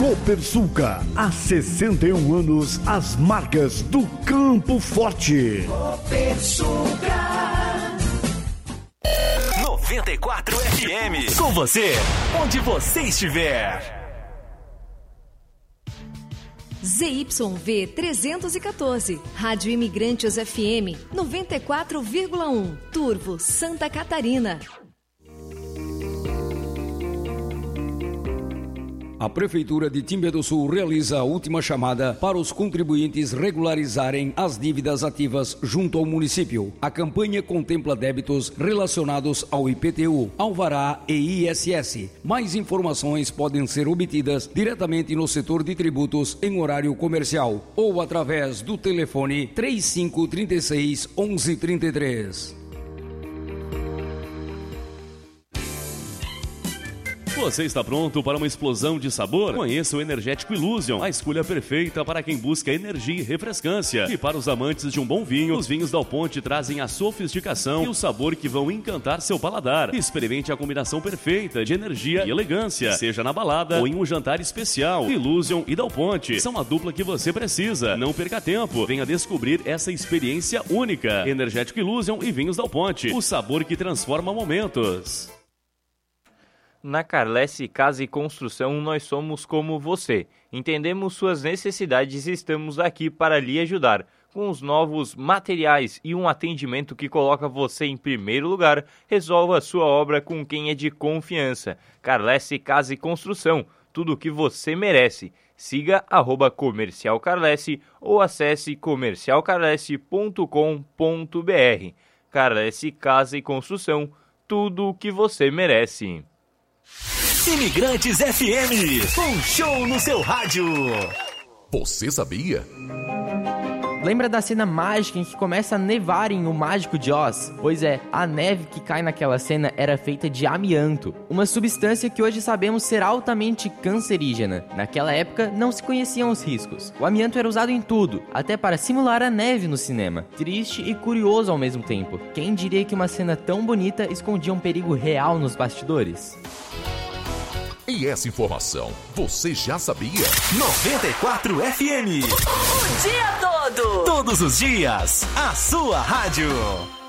Copersuca, há 61 anos, as marcas do Campo Forte. Copersuca 94 FM, com você, onde você estiver. ZYV 314, Rádio Imigrantes FM 94,1, Turvo, Santa Catarina. A Prefeitura de Timbé do Sul realiza a última chamada para os contribuintes regularizarem as dívidas ativas junto ao município. A campanha contempla débitos relacionados ao IPTU, Alvará e ISS. Mais informações podem ser obtidas diretamente no setor de tributos em horário comercial ou através do telefone 3536 1133. Você está pronto para uma explosão de sabor? Conheça o Energético Illusion, a escolha perfeita para quem busca energia e refrescância. E para os amantes de um bom vinho, os vinhos Dal Ponte trazem a sofisticação e o sabor que vão encantar seu paladar. Experimente a combinação perfeita de energia e elegância, seja na balada ou em um jantar especial. Illusion e Dal Ponte são a dupla que você precisa. Não perca tempo, venha descobrir essa experiência única. Energético Illusion e vinhos Dal Ponte, o sabor que transforma momentos. Na Carlesse Casa e Construção, nós somos como você. Entendemos suas necessidades e estamos aqui para lhe ajudar. Com os novos materiais e um atendimento que coloca você em primeiro lugar, resolva a sua obra com quem é de confiança. Carlesse Casa e Construção, tudo o que você merece. Siga @Comercial Carlesse ou acesse comercialcarlesse.com.br. Carlesse Casa e Construção, tudo o que você merece. Imigrantes FM, um show no seu rádio. Você sabia? Lembra da cena mágica em que começa a nevar em O Mágico de Oz? Pois é, a neve que cai naquela cena era feita de amianto, uma substância que hoje sabemos ser altamente cancerígena. Naquela época, não se conheciam os riscos. O amianto era usado em tudo, até para simular a neve no cinema. Triste e curioso ao mesmo tempo. Quem diria que uma cena tão bonita escondia um perigo real nos bastidores? E essa informação, você já sabia? 94 FM. O dia todo. Todos os dias, a sua rádio.